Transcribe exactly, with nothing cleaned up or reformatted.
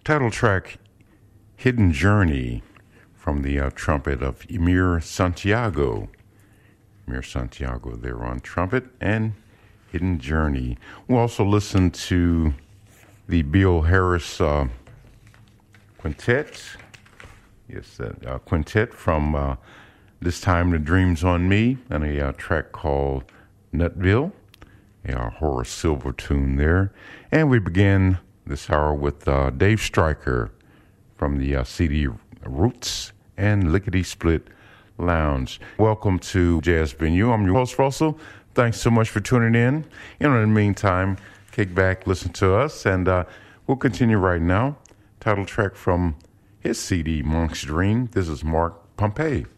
Title track Hidden Journey from the uh, trumpet of Emir Santiago. Emir Santiago there on trumpet and Hidden Journey. We'll also listen to the Bill Harris uh, Quintet. Yes, that uh, quintet from uh, This Time the Dreams on Me, and a uh, track called Nutville, a uh, Horace Silver tune there. And we begin this hour with uh, Dave Stryker from the uh, C D Roots and Lickety Split Lounge. Welcome to Jazz Venue. I'm your host, Russell. Thanks so much for tuning in. You know, in the meantime, kick back, listen to us, and uh, we'll continue right now. Title track from his C D, Monk's Dream. This is Mark Pompey.